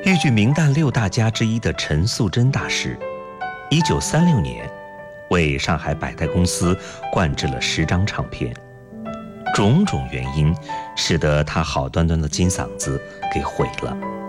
豫剧名旦六大家之一的陈素贞大师，1936年为上海百代公司灌制了10张唱片，种种原因使得他好端端的金嗓子给毁了。